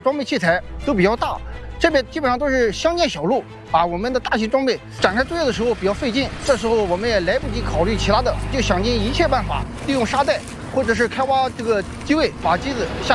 装备器材都比较大，这边基本上都是乡间小路啊。我们的大型装备展开作业的时候比较费劲，这时候我们也来不及考虑其他的，就想尽一切办法，利用沙袋或者是开挖这个机位，把机子下。